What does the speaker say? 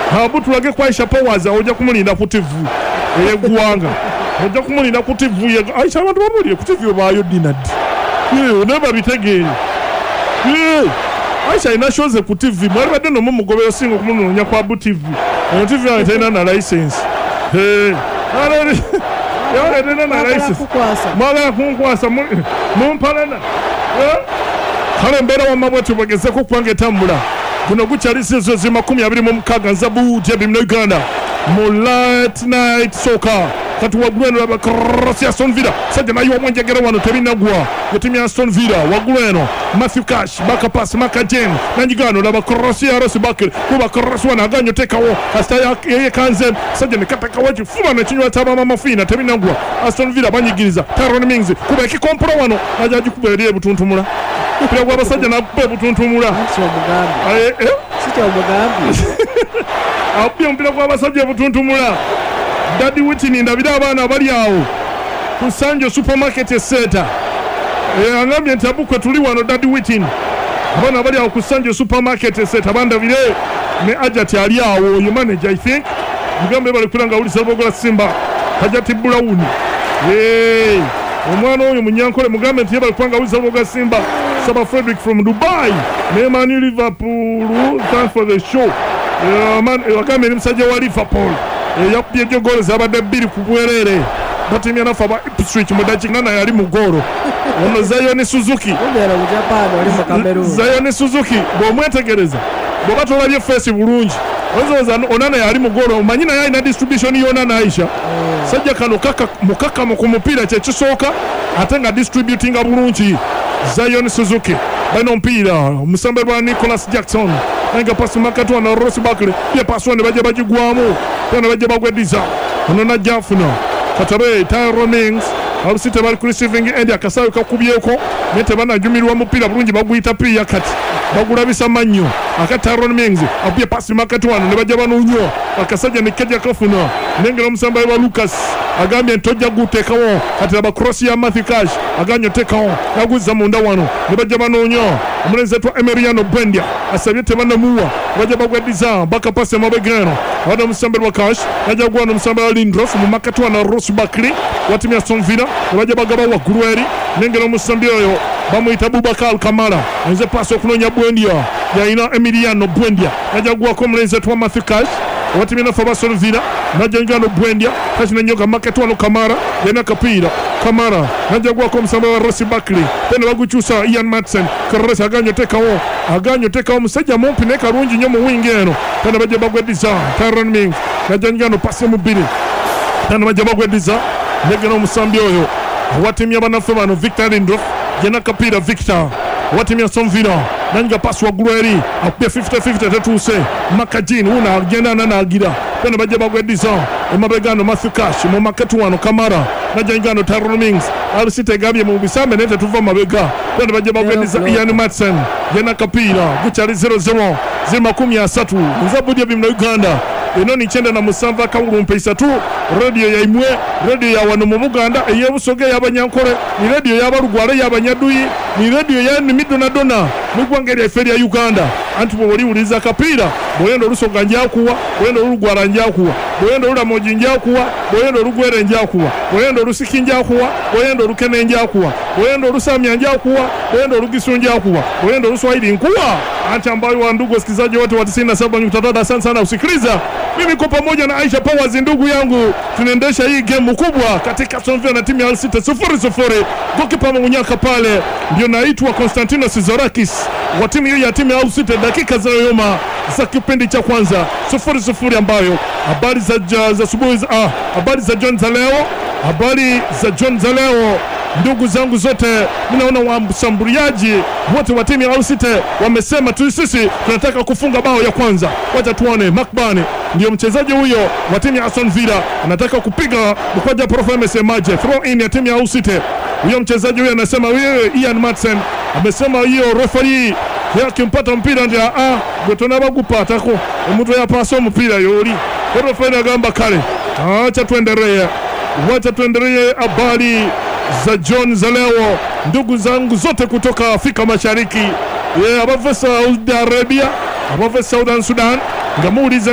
Abutulage kwa Aisha Powers ojja kumulinda ku TV eggwanga ojja kumulinda ku TV Aisha abantu bamuli ku TV baayo dinad neba bitegeere Aisha ina shows ku TV mwali badde no mumugobero singo kumunonya kwa Abu TV eno TV ayitena na license ya tena na license mala kunkwasa mumpalana kale mbera wa mabwetu bageze ko kwange tambula kuno gukyalise zozi 26 nzabu jebi mu Uganda mu late night soccer kati waguleno laba cross ya Aston Villa sajja nayo omwenjegera wano tebinagwa yetimi Aston Villa waguleno Matthew Cash baka pass Makajen nanjigano laba cross ya Ross Bakr kuba cross wana aganyo tekawo kasta yeye kanze sajja ne kataka waji fuma na kinywa taba mama fina tebinagwa Aston Villa banyigiriza Tyrone Mings kuba ekikompro wano ajaji kuberie butuntumula kupira kwa basajja na butuntumula sita omugambi apia mpira kwa basajja butuntumula Daddy Whitney ndabira abana bali awo ku Sanjo supermarket center angambye ntabukwe tuli wano Daddy Whitney abana bali awo ku Sanjo supermarket center bandabire ne Ajati ali awo you manager I think mugambe bali kulanga uli sabogola Simba Ajati Brown omwana oyo munyankole mugambe nti bali kulanga uli sabogola Simba Saba Frederick from Dubai Neymar Liverpool thanks for the show man wagambe ni msajja wa Liverpool yakubye jogolo zabadde 2 ku bwerere batimya nafa ba Ipswich mudakina na yali mugoro ono Zion Suzuki omera mu Japan ali mu Cameroon Zion Suzuki bomwetegereza bobatolabye face bulungi ozoza onana yali mugoro manyina yali na distribution yona na Aisha sajja kano mukaka mu kumupira kye kisooka atenga distributing bulungi Zion Suzuki bano mpira musambe bwa Nicholas Jackson nanga pass makatwa na Ross Barkley ye pass one baje bagigwamu bana baje bagwediza ono na Jafuna katabe Tyrone Mings abusite bali ku receiving end akasayo kakubyeko nete bana jumirwa mupira bulungi baguyita pia kati bagulabisa manyo akatyrone Mings apye pass makatwa ne baje banunyo akasaja nikeja kafuna nengero musamba wa Lucas agambye ntojja gutekawo kati aba cross ya Matthew Cash aganyo tekawo naguza munda wano ne baje banunyo omulenzi twa Emiliano Buendia asabye tebana muwa baje bagwediza baka pass mabegeno wada musamba wa Cash baje gwana musamba wa Lindros mu makatwa na Ross Barkley watimya Aston Villa baje bagaba wa Grueri nengero musamba oyo bamuyita Boubacar Kamara nze pass okunonya Buendia yaina Emiliano Buendia baje gwa ko omulenzi twa Matthew Cash watimina Aston Villa najangano Buendia kasi nanyoka makatwano Kamara yana kapira Kamara najagwa kwa msamba wa Ross Barkley tena baguchusa Ian Madsen karasa aganyo tekawo musajja mumpi ne karungi nyomo wingeno tena baje bagwediza Tyrone Mings najangano pasi mubiri tena baje bagwediza negeno musambi oyo watimya banafe bano Victor Lindros yana kapira Victor watimya Aston Villa nanga pass wa Grueri akupya 50-50 tetuse Makajin una agenda na agira tena baje bagwediza emabegano Matthew Cash mu makatwano Kamara najangano Tyrone Mings alisite gabye mu bisambe nete tuva mabega tena baje bagwediza Ian Madsen yana kapira guchali 0-0 0-13 nzabudya bimna Uganda eno ni chenda na musanva kawulumpe isatu radio ya imwe radio ya wano mu Buganda eyebusoge yabanyankore ni radio ya barugware yabanyaduyi ni radio ya Midona Dona mugwangeri eferi ya Uganda antu boli uliza kapira boyendo rusoga njakuwa boyendo rugwara njakuwa boyendo rulamoji njakuwa boyendo rugwere njakuwa boyendo rusiki njakuwa boyendo rukene njakuwa boyendo rusamya njakuwa boyendo rugisu njakuwa boyendo ruswahili nkuwa anti ambayo wa ndugu wasikizaji wote wa 97.3 asante sana usikiliza mimi kwa pamoja na Aisha Powers ndugu yangu tunaendesha hii game kubwa katika Aston Villa na timu ya Hull City 0-0 gokipa Munyaka pale ndio naitwa Konstantinos Zorakis wa timu hiyo ya timu ya Hull City dakika za yoma za kipindi cha kwanza 0-0 ambayo habari za subuhi habari za John Zaleo ndugu zangu zote mnaona washambuliaji wote wa timu ya Hull City wamesema tu sisi tunataka kufunga bao ya kwanza wacha tuone Makbane ndio mchezaji huyo wa timu ya Aston Villa anataka kupiga mkwaja profa amesemaje throw in ya timu ya Hull City huyo mchezaji huyo anasema wewe Ian Madsen amesema hiyo referee yakimpata mpira ndio gotona bagupata ko omuntu yapaso mpira yori referee agamba kale acha tuendelee habari za John Zaleo ndugu zangu zote kutoka Afrika Mashariki abava Saudi Arabia abava Southern Sudan ngamuuliza